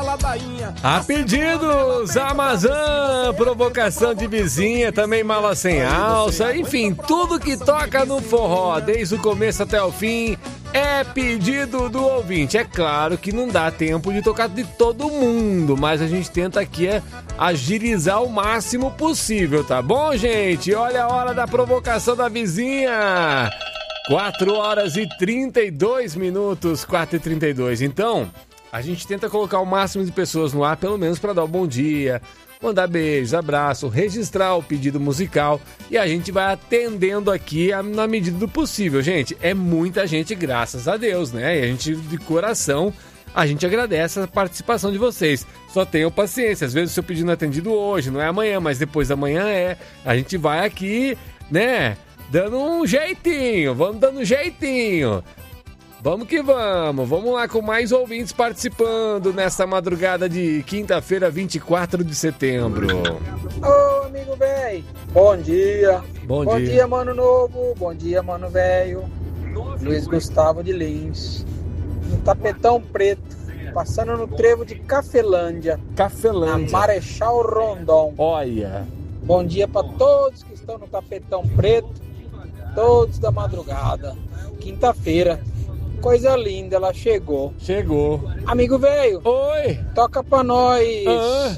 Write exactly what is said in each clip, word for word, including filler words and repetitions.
ladainha. A pedidos, Amazon, provocação de vizinha, também mala sem alça, enfim, tudo que toca no forró, desde o começo até o fim, é pedido do ouvinte. É claro que não dá tempo de tocar de todo mundo, mas a gente tenta aqui é agilizar o máximo possível, tá bom, gente? Olha a hora da provocação da vizinha. quatro horas e trinta e dois minutos, quatro e trinta e dois. Então, a gente tenta colocar o máximo de pessoas no ar, pelo menos para dar um bom dia, mandar beijos, abraço, registrar o pedido musical e a gente vai atendendo aqui na medida do possível. Gente, é muita gente, graças a Deus, né? E a gente, de coração, a gente agradece a participação de vocês. Só tenham paciência, às vezes o seu pedido não é atendido hoje, não é amanhã, mas depois da manhã é. A gente vai aqui, né, dando um jeitinho, vamos dando um jeitinho. Vamos que vamos, vamos lá com mais ouvintes participando nessa madrugada de quinta-feira, vinte e quatro de setembro. Ô, amigo velho, bom dia. Bom, bom dia. dia, mano novo, bom dia, mano velho. Luiz Gustavo de Lins, no tapetão preto, passando no trevo de Cafelândia. Cafelândia. Na Marechal Rondon. Olha. Bom dia para todos que estão no tapetão preto, todos da madrugada. Quinta-feira. Coisa linda, ela chegou. Chegou. Amigo velho. Oi. Toca pra nós. Ah.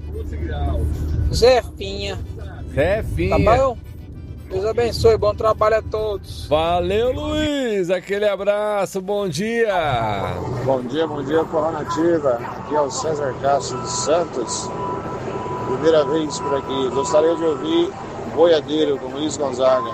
Zefinha. Zefinha. Tá bom? Deus abençoe, bom trabalho a todos. Valeu, Luiz. Aquele abraço, bom dia. Bom dia, bom dia, Forró Nativa. Aqui é o César Castro de Santos. Primeira vez por aqui. Gostaria de ouvir Boiadeiro com Luiz Gonzaga.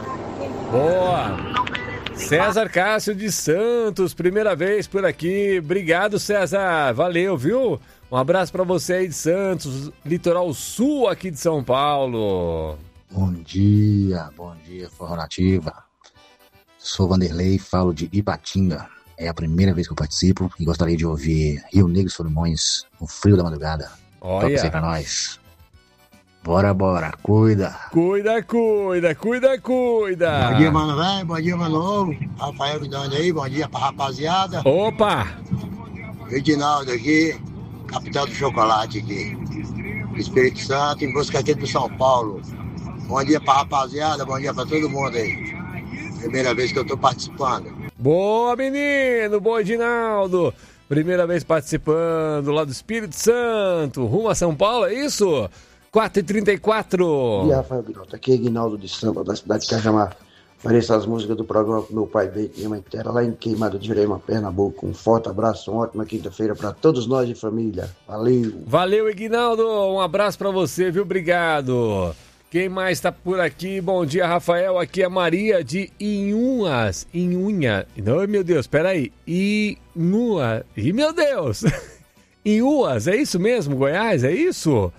Boa. César Cássio de Santos, primeira vez por aqui. Obrigado, César. Valeu, viu? Um abraço pra você aí de Santos, litoral sul aqui de São Paulo. Bom dia, bom dia, Forró Nativa. Sou Vanderlei, falo de Ipatinga. É a primeira vez que eu participo e gostaria de ouvir Rio Negro e Solimões, no frio da madrugada. Olha. Toca isso aí pra nós. Bora, bora, cuida. Cuida, cuida, cuida, cuida. Bom dia, mano velho, bom dia, mano novo. Rafael Vidani aí, bom dia pra rapaziada. Opa! Edinaldo aqui, capital do chocolate aqui. Espírito Santo, em busca aqui do São Paulo. Bom dia pra rapaziada, bom dia pra todo mundo aí. Primeira vez que eu tô participando. Boa, menino, boa, Edinaldo. Primeira vez participando lá do Espírito Santo, rumo a São Paulo, é isso? quatro e trinta e quatro. Bom dia, Rafael Birota. Aqui é Guinaldo de Samba, da cidade de Cajamar. Ofereço as músicas do programa que meu pai veio e minha mãe era lá em Queimada de Jurema, Pernambuco. Um forte abraço, uma ótima quinta-feira para todos nós de família. Valeu. Valeu, Guinaldo. Um abraço para você, viu? Obrigado. Quem mais tá por aqui? Bom dia, Rafael. Aqui é Maria de Inhuas. Inhunha. Não, meu Deus, peraí. Inhua. Ih, meu Deus. Inhuas, é isso mesmo, Goiás? É isso?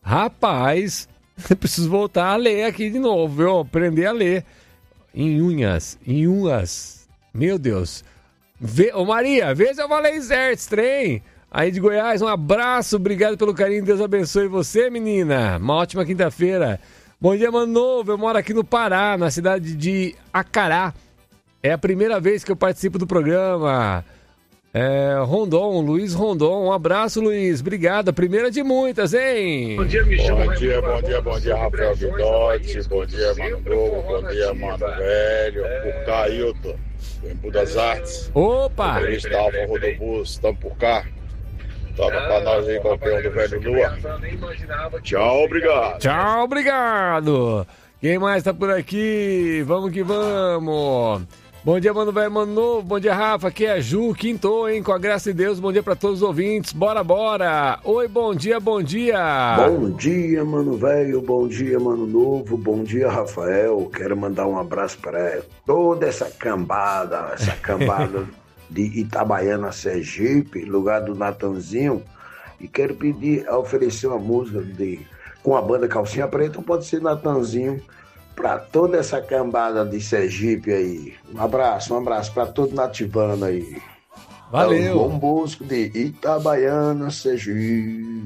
Rapaz, eu preciso voltar a ler aqui de novo, viu? Aprender a ler. Em unhas, em unhas. Meu Deus. Vê, ô Maria, vê se eu falei certo esse trem. Aí de Goiás, um abraço, obrigado pelo carinho, Deus abençoe você, menina. Uma ótima quinta-feira. Bom dia, mano novo, eu moro aqui no Pará, na cidade de Acará. É a primeira vez que eu participo do programa. É, Rondon, Luiz Rondon, um abraço, Luiz, obrigado, a primeira de muitas, hein? Bom dia, Michel. Bom dia, bom dia, bom dia, Rafael Guidotti, bom dia, Mano Novo, bom dia, Mano Velho, por cá, Ailton, do Embu das Artes. Opa! Motorista Alfa Rodobus, estamos por cá. Toca pra nós aí, campeão do Velho Lua. Tchau, obrigado. Tchau, obrigado. Quem mais tá por aqui? Vamos que vamos. Bom dia, mano velho, mano novo. Bom dia, Rafa. Aqui é a Ju, quintou, hein? Com a graça de Deus. Bom dia pra todos os ouvintes. Bora, bora. Oi, bom dia, bom dia. Bom dia, mano velho. Bom dia, mano novo. Bom dia, Rafael. Quero mandar um abraço para toda essa cambada, essa cambada de Itabaiana, Sergipe, lugar do Natanzinho. E quero pedir, oferecer uma música de, com a banda Calcinha Preta, pode ser Natanzinho, para toda essa cambada de Sergipe aí. Um abraço, um abraço para todo nativano aí. Valeu. É o Bom Bosco de Itabaiana, Sergipe.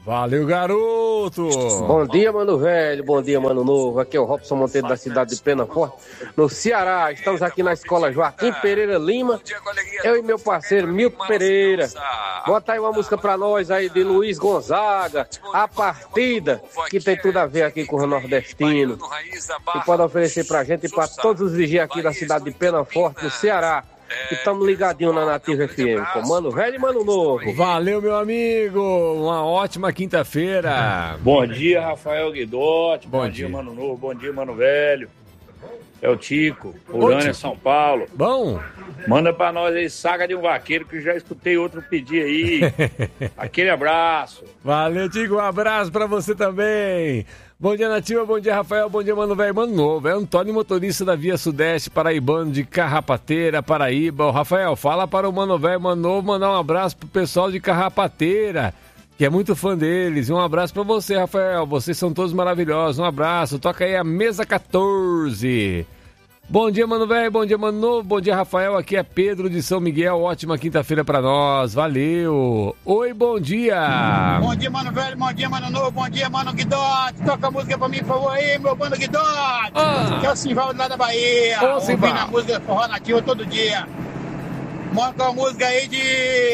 Valeu, garoto! Bom dia, mano velho, bom dia, mano novo. Aqui é o Robson Monteiro da cidade de Penaforte, no Ceará. Estamos aqui na escola Joaquim Pereira Lima. Eu e meu parceiro Milton Pereira. Bota aí uma música pra nós aí de Luiz Gonzaga, A Partida, que tem tudo a ver aqui com o nordestino. E pode oferecer pra gente e pra todos os vigias aqui da cidade de Penaforte, no Ceará. E estamos ligadinhos na Nativa F M, com Mano Velho e Mano Novo. Valeu, meu amigo. Uma ótima quinta-feira. Bom dia, Rafael Guidotti. Bom, Bom dia. dia, Mano Novo. Bom dia, Mano Velho. É o Tico, Urânia, São Paulo. Bom. Manda pra nós aí, Saga de um Vaqueiro, que eu já escutei outro pedir aí. Aquele abraço. Valeu, Tico. Um abraço pra você também. Bom dia, Nativa. Bom dia, Rafael. Bom dia, Mano Velho, Mano Novo. É Antônio, motorista da Via Sudeste, paraibano de Carrapateira, Paraíba. O Rafael, fala para o Mano Velho, Mano Novo, mandar um abraço pro pessoal de Carrapateira, que é muito fã deles. E um abraço pra você, Rafael. Vocês são todos maravilhosos. Um abraço. Toca aí a mesa catorze. Bom dia, Mano Velho. Bom dia, Mano Novo. Bom dia, Rafael. Aqui é Pedro de São Miguel. Ótima quinta-feira pra nós. Valeu. Oi, bom dia. Bom dia, Mano Velho. Bom dia, Mano Novo. Bom dia, Mano Guidotti. Toca a música pra mim, por favor, aí, meu Mano Guidotti. Ah. Que é o Simval lá da Bahia. Ô, Simval. Ouvindo a música Forró Nativa todo dia. Manda uma música aí de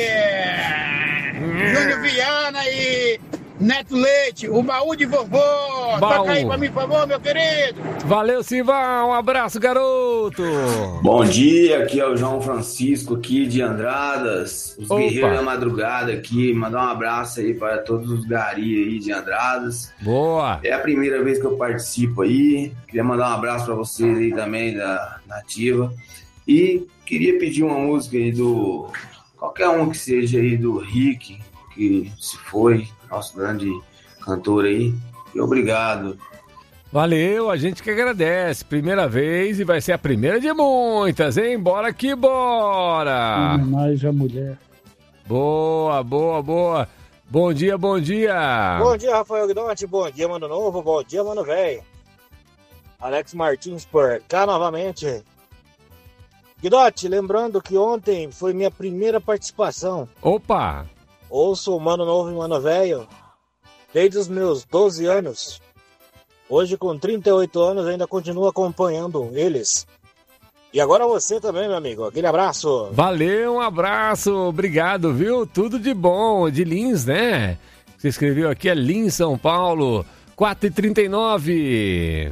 Júnior Viana e Neto Leite, o baú de vovô. Baú. Toca aí pra mim, por favor, meu querido. Valeu, Simval. Um abraço, garoto. Bom dia, aqui é o João Francisco, aqui de Andradas, os Opa. guerreiros da madrugada aqui, mandar um abraço aí para todos os gari aí de Andradas. Boa. É a primeira vez que eu participo aí, queria mandar um abraço para vocês aí também da Nativa, e queria pedir uma música aí do, qualquer um que seja aí do Rick, que se foi, nosso grande cantor aí, e obrigado. Valeu, a gente que agradece. Primeira vez e vai ser a primeira de muitas, hein? Bora que bora! Homenagem à mulher. Boa, boa, boa. Bom dia, bom dia. Bom dia, Rafael Guidotti. Bom dia, Mano Novo. Bom dia, Mano Velho. Alex Martins por cá novamente. Guidotti, lembrando que ontem foi minha primeira participação. Opa! Ouço o Mano Novo e Mano Velho desde os meus doze anos. Hoje, com trinta e oito anos, ainda continuo acompanhando eles. E agora você também, meu amigo. Aquele abraço. Valeu, um abraço. Obrigado, viu? Tudo de bom. De Lins, né? Você escreveu aqui, é Lins, São Paulo. quatro e trinta e nove.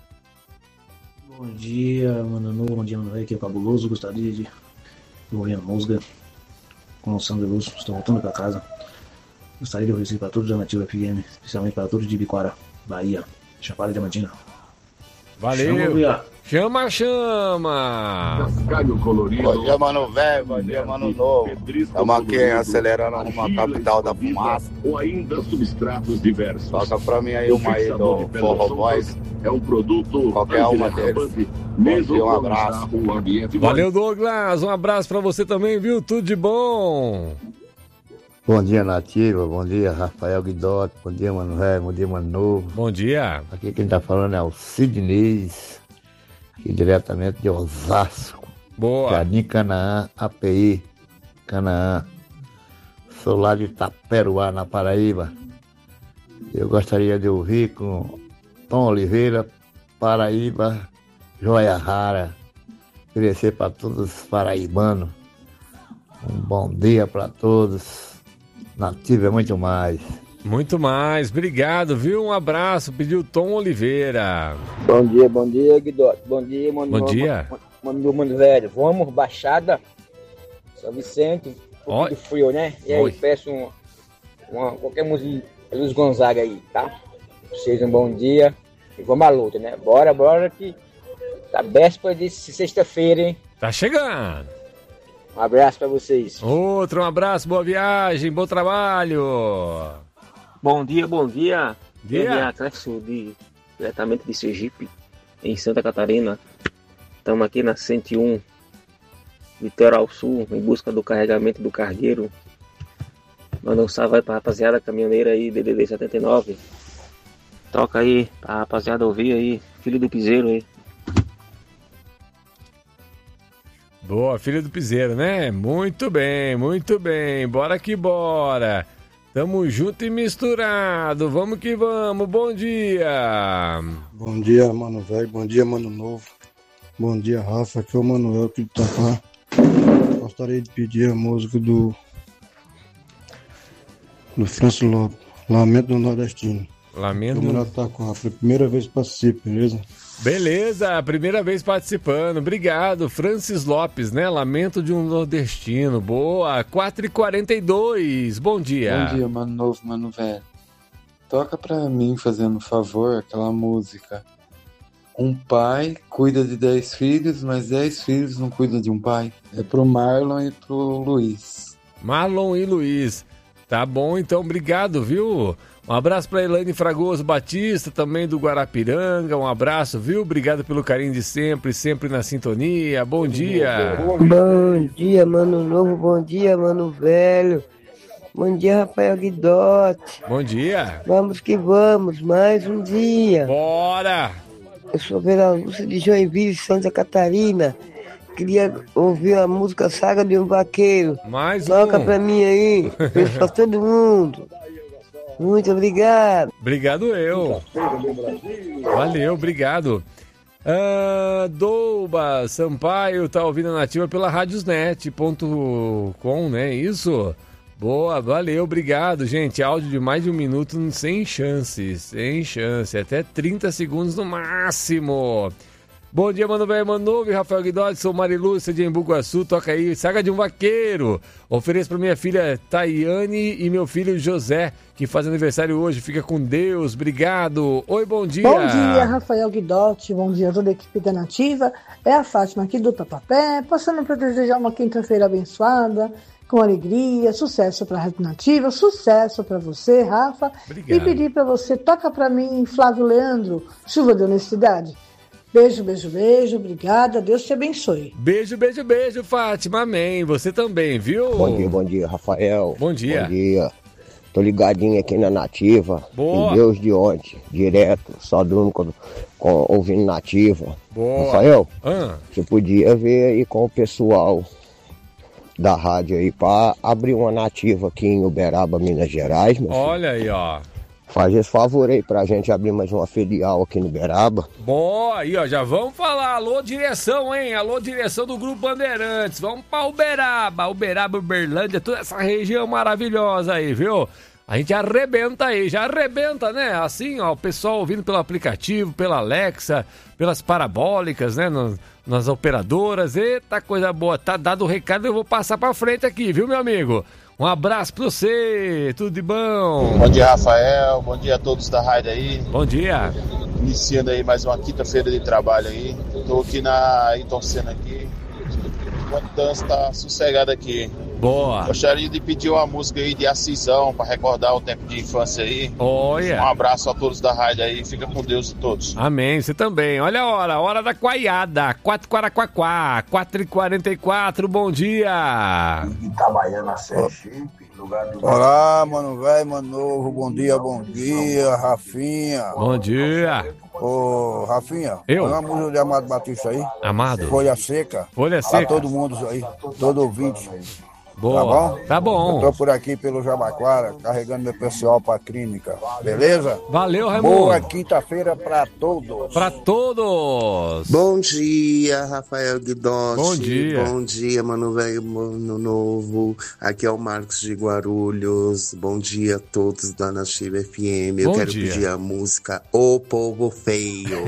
Bom dia, Mano Novo. Bom dia, Mano Velho. Aqui é o Cabuloso. Gostaria de ouvir a música com o Sandro Lúcio. Estou voltando para casa. Gostaria de oferecer para todos da Nativa F M, especialmente para todos de Ibiquara, Bahia, Chapada Diamantina. Valeu. Chama, chama, chama. Bom dia, Mano Velho. Bom dia, Mano Novo. Estamos aqui acelerando uma capital da fumaça. Ou ainda substratos diversos. Toca pra mim aí uma aí do Forró Boys. É um produto qualquer uma deles. Bom dia, um abraço. Valeu, Douglas. Um abraço pra você também, viu? Tudo de bom. Bom dia, Nativa. Bom dia, Rafael Guidotti. Bom dia, Mano Velho. Bom dia, Mano Novo. Bom dia. Aqui quem tá falando é o Sidney, aqui diretamente de Osasco. Boa. Jardim Canaã, A P I, Canaã. Sou lá de Itaperuá, na Paraíba. Eu gostaria de ouvir com Tom Oliveira, Paraíba, Joia Rara. Oferecer para todos os paraibanos. Um bom dia para todos. Nativa é muito mais. Muito mais. Obrigado, viu? Um abraço. Pediu Tom Oliveira. Bom dia, bom dia, Guidotti. Bom dia, Mano Bom Novo, dia. Mano, Mano, Mano Velho. Vamos, Baixada. São Vicente. Um pouco de frio, né? E aí, Oi. peço um, uma, qualquer música de Luiz Gonzaga aí, tá? Vocês um bom dia. E vamos à luta, né? Bora, bora que tá véspera de sexta-feira, hein? Tá chegando. Um abraço pra vocês. Outro, um abraço, boa viagem, bom trabalho. Bom dia, bom dia. Dia. Acresso de diretamente de Sergipe, em Santa Catarina. Estamos aqui na cento e um, Litoral Sul, em busca do carregamento do cargueiro. Manda um salve aí pra rapaziada caminhoneira aí, D D D setenta e nove. Toca aí pra rapaziada ouvir aí, filho do piseiro aí. Boa, filho do piseiro, né? Muito bem, muito bem. Bora que bora. Tamo junto e misturado. Vamos que vamos. Bom dia. Bom dia, mano velho. Bom dia, mano novo. Bom dia, Rafa. Aqui é o Manuel, aqui de Itapá. Gostaria de pedir a música do do Francis Lopes, Lamento do Nordestino. Lamento. O Manuel tá com a primeira vez que participo, beleza? Beleza, primeira vez participando. Obrigado, Francis Lopes, né? Lamento de um Nordestino. Boa, quatro e quarenta e dois. Bom dia. Bom dia, mano novo, mano velho. Toca pra mim, fazendo um favor, aquela música. Um pai cuida de dez filhos, mas dez filhos não cuidam de um pai. É pro Marlon e pro Luiz. Marlon e Luiz. Tá bom, então, obrigado, viu? Um abraço pra Elaine Fragoso Batista, também do Guarapiranga. Um abraço, viu? Obrigado pelo carinho de sempre, sempre na sintonia. Bom dia. Bom dia, mano novo. Bom dia, mano velho. Bom dia, Rafael Guidotti. Bom dia. Vamos que vamos, mais um dia. Bora! Eu sou Vera Lúcia de Joinville, Santa Catarina. Queria ouvir a música Saga de um Vaqueiro. Mais um. Toca pra mim aí. Beijo pra todo mundo. Muito obrigado. Obrigado eu. Valeu, obrigado. Ah, Douba Sampaio tá ouvindo a Nativa pela radiosnet ponto com, né? Isso? Boa, valeu, obrigado, gente. Áudio de mais de um minuto sem chance, sem chance. Até trinta segundos no máximo. Bom dia, mano velho, mano novo, Rafael Guidotti, sou Marilúcia de Embu Guaçu, toca aí, Saga de um Vaqueiro. Ofereço pra minha filha Tayane e meu filho José, que faz aniversário hoje, fica com Deus, obrigado. Oi, bom dia. Bom dia, Rafael Guidotti, bom dia a toda a equipe da Nativa, é a Fátima aqui do Tatuapé, passando para desejar uma quinta-feira abençoada, com alegria, sucesso pra Rádio Nativa, sucesso pra você, Rafa, obrigado. E pedir pra você, toca pra mim, Flávio Leandro, Chuva de Honestidade. Beijo, beijo, beijo, obrigada, Deus te abençoe. Beijo, beijo, beijo, Fátima, amém. Você também, viu? Bom dia, bom dia, Rafael. Bom dia. Bom dia. Tô ligadinho aqui na Nativa. Boa. Em Deus de ontem, direto, só durmo com, com, ouvindo Nativa. Boa. Rafael, ah. você podia ver aí com o pessoal da rádio aí pra abrir uma Nativa aqui em Uberaba, Minas Gerais, meu filho. Olha aí, ó. Faz esse favor aí pra gente abrir mais uma filial aqui no Uberaba. Boa, aí ó, já vamos falar, alô direção, hein, alô direção do Grupo Bandeirantes, vamos pra Uberaba, Uberaba, Uberlândia, toda essa região maravilhosa aí, viu? A gente arrebenta aí, já arrebenta, né, assim, ó, o pessoal ouvindo pelo aplicativo, pela Alexa, pelas parabólicas, né, no, nas operadoras, eita coisa boa, tá dado o recado, eu vou passar pra frente aqui, viu, meu amigo? Um abraço pra você, tudo de bom. Bom dia, Rafael. Bom dia a todos da rádio aí. Bom dia. Iniciando aí mais uma quinta-feira de trabalho aí. Tô aqui na Ayrton Senna aqui. Enquanto o dança tá sossegado aqui. Boa. Gostaria de pedir uma música aí de Acisão para recordar o tempo de infância aí. Olha. Um abraço a todos da rádio aí. Fica com Deus e todos. Amém. Você também. Olha a hora. Hora da coaiada. quatro Quaraquaquá. quatro e quarenta e quatro. Bom dia. Itabaiana, Sergipe. Olá, mano velho, mano novo. Bom dia, bom dia. Rafinha. Bom dia. Ô, Rafinha. Eu? Põe uma música de Amado Batista aí. Amado. Folha Seca. Folha Seca. Pra todo mundo aí. Todo ouvinte. Boa. Tá bom? Tá bom. Eu tô por aqui pelo Jabaquara, carregando meu pessoal pra clínica. Beleza? Valeu, Raimundo. Boa quinta-feira pra todos. Pra todos. Bom dia, Rafael Guidotti. Bom dia. Bom dia, mano velho, mano novo. Aqui é o Marcos de Guarulhos. Bom dia a todos da Nativa F M. Eu Bom quero dia. pedir a música O Povo Feio.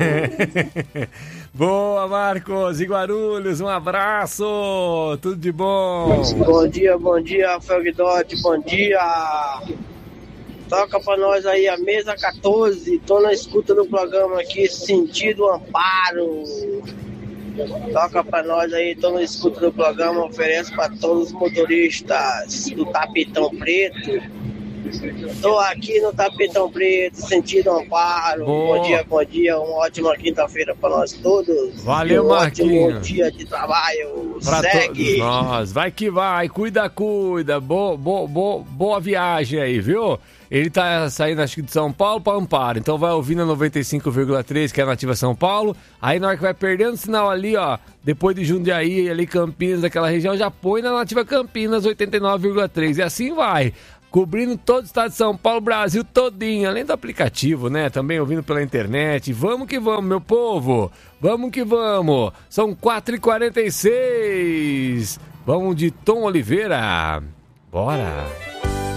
Boa, Marcos e Guarulhos, um abraço, tudo de bom. Bom dia, bom dia, Rafael Guidotti, bom dia. Toca pra nós aí a mesa quatorze, tô na escuta do programa aqui, Sentido Amparo. Toca pra nós aí, tô na escuta do programa, ofereço pra todos os motoristas do Tapetão Preto. Tô aqui no Tapetão Preto, Sentido Amparo. Boa. Bom dia, bom dia, uma ótima quinta-feira pra nós todos. Valeu, um Marquinhos. ótimo dia de trabalho. Pra Segue. todos nós, vai que vai, cuida, cuida, boa, boa, boa, boa viagem aí, viu? Ele tá saindo, acho que de São Paulo pra Amparo, então vai ouvir na noventa e cinco vírgula três, que é a Nativa São Paulo, aí na hora que vai perdendo o sinal ali, ó, depois de Jundiaí, ali Campinas, daquela região, já põe na Nativa Campinas oitenta e nove vírgula três, e assim vai. cobrindo todo o estado de São Paulo, Brasil todinho, além do aplicativo, né? Também ouvindo pela internet. Vamos que vamos, meu povo! Vamos que vamos! São quatro e quarenta e seis. Vamos de Tom Oliveira. Bora!